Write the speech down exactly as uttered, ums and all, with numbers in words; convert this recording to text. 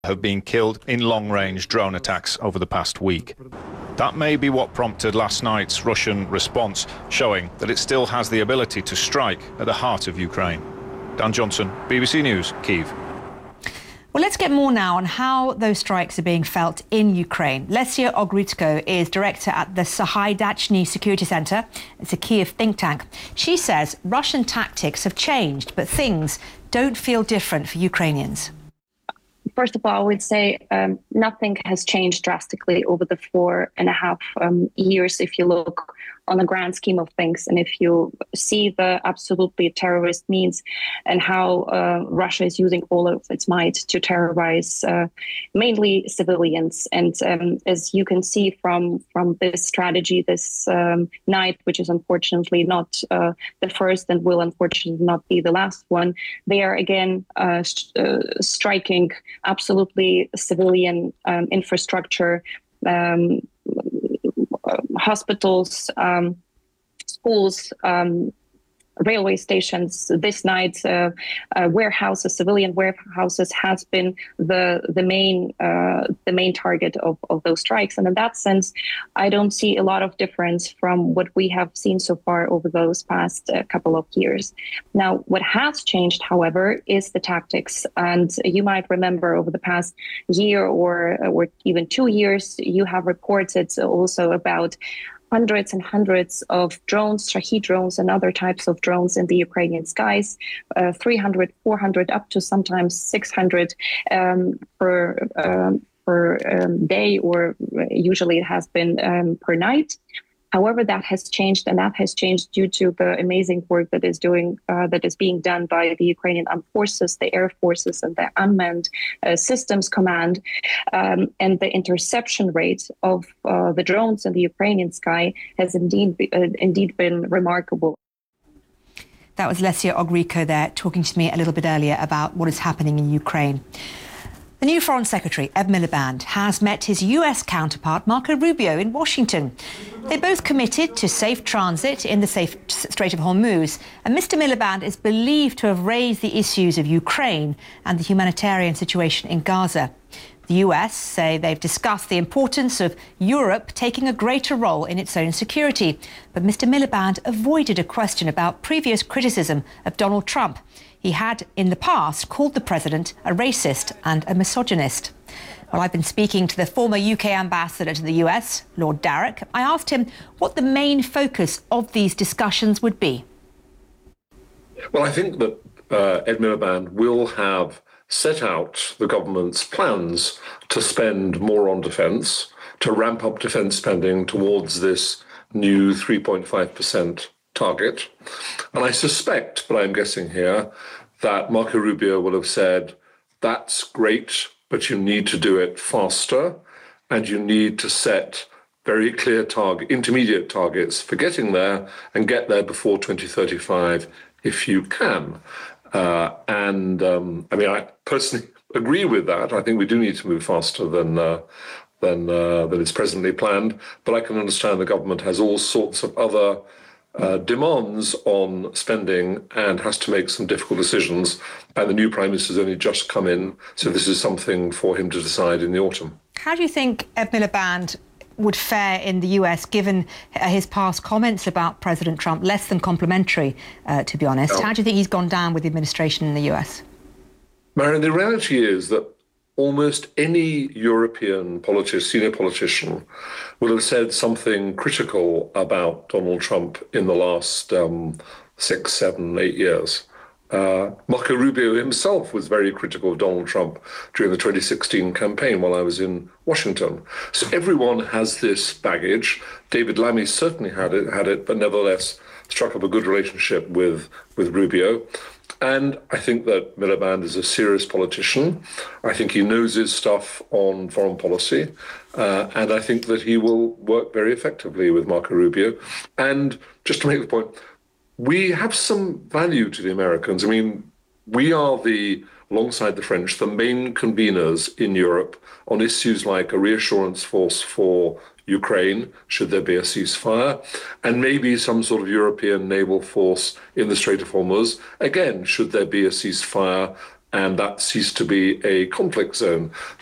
have been killed in long-range drone attacks over the past week. That may be what prompted last night's Russian response, showing that it still has the ability to strike at the heart of Ukraine. Dan Johnson, B B C News, Kyiv. Well, let's get more now on how those strikes are being felt in Ukraine. Lesia Ogrytko is director at the Sahaidachny Security Center. It's a Kyiv think tank. She says Russian tactics have changed, but things don't feel different for Ukrainians. First of all, I would say um, nothing has changed drastically over the four and a half um, years if you look on the grand scheme of things. And if you see the absolutely terrorist means and how uh, Russia is using all of its might to terrorize uh, mainly civilians. And um, as you can see from, from this strategy this um, night, which is unfortunately not uh, the first and will unfortunately not be the last one, they are again uh, st- uh, striking absolutely civilian um, infrastructure, um, hospitals, um, schools, um, railway stations. This night, uh, uh, warehouses, civilian warehouses, has been the the main uh, the main target of, of those strikes. And in that sense, I don't see a lot of difference from what we have seen so far over those past uh, couple of years. Now, what has changed, however, is the tactics. And you might remember over the past year or or even two years, you have reported also about hundreds and hundreds of drones, Shahed drones and other types of drones in the Ukrainian skies, uh, three hundred, four hundred, up to sometimes six hundred um, per, um, per um, day, or usually it has been um, per night. However, that has changed, and that has changed due to the amazing work that is doing uh, that is being done by the Ukrainian Armed Forces, the Air Forces, and the Unmanned uh, Systems Command. Um, and the interception rate of uh, the drones in the Ukrainian sky has indeed be, uh, indeed been remarkable. That was Lesia Ogrytko there, talking to me a little bit earlier about what is happening in Ukraine. The new Foreign Secretary, Ed Miliband, has met his U S counterpart, Marco Rubio, in Washington. They both committed to safe transit in the safe Strait of Hormuz, and Mister Miliband is believed to have raised the issues of Ukraine and the humanitarian situation in Gaza. The U S say they've discussed the importance of Europe taking a greater role in its own security. But Mister Miliband avoided a question about previous criticism of Donald Trump. He had, in the past, called the president a racist and a misogynist. Well, I've been speaking to the former U K ambassador to the U S, Lord Darroch. I asked him what the main focus of these discussions would be. Well, I think that uh, Ed Miliband will have set out the government's plans to spend more on defence, to ramp up defence spending towards this new three point five percent target. And I suspect, but I'm guessing here, that Marco Rubio will have said, that's great, but you need to do it faster, and you need to set very clear target, intermediate targets for getting there, and get there before twenty thirty-five if you can. Uh, and um, I mean, I personally agree with that. I think we do need to move faster than uh, than uh, than is presently planned. But I can understand the government has all sorts of other uh, demands on spending and has to make some difficult decisions. And the new prime minister has only just come in, so this is something for him to decide in the autumn. How do you think Ed Miliband would fare in the U S, given uh, his past comments about President Trump, less than complimentary, uh, to be honest? No. How do you think he's gone down with the administration in the U S? Marion, the reality is that almost any European politician, senior politician, will have said something critical about Donald Trump in the last um, six, seven, eight years. Uh, Marco Rubio himself was very critical of Donald Trump during the twenty sixteen campaign while I was in Washington. So everyone has this baggage. David Lammy certainly had it, had it, but nevertheless struck up a good relationship with, with Rubio. And I think that Miliband is a serious politician. I think he knows his stuff on foreign policy. Uh, and I think that he will work very effectively with Marco Rubio. And just to make the point, we have some value to the Americans. I mean, we are the, alongside the French, the main conveners in Europe on issues like a reassurance force for Ukraine, should there be a ceasefire, and maybe some sort of European naval force in the Strait of Hormuz, again, should there be a ceasefire and that ceased to be a conflict zone.